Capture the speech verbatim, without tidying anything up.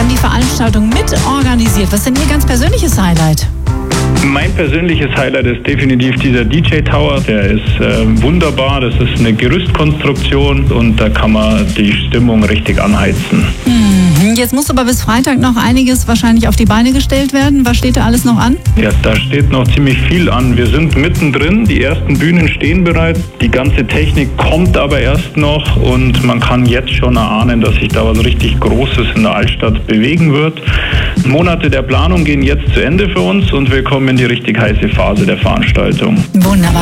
haben die Veranstaltung mit organisiert. Was ist denn Ihr ganz persönliches Highlight? Mein persönliches Highlight ist definitiv dieser D J Tower. Der ist äh, wunderbar. Das ist eine Gerüstkonstruktion und da kann man die Stimmung richtig anheizen. Mhm. Jetzt muss aber bis Freitag noch einiges wahrscheinlich auf die Beine gestellt werden. Was steht da alles noch an? Ja, da steht noch ziemlich viel an. Wir sind mittendrin. Die ersten Bühnen stehen bereits. Die ganze Technik kommt aber erst noch und man kann jetzt schon erahnen, dass sich da was richtig Großes in der Altstadt bewegen wird. Monate der Planung gehen jetzt zu Ende für uns und wir kommen in die richtig heiße Phase der Veranstaltung. Wunderbar.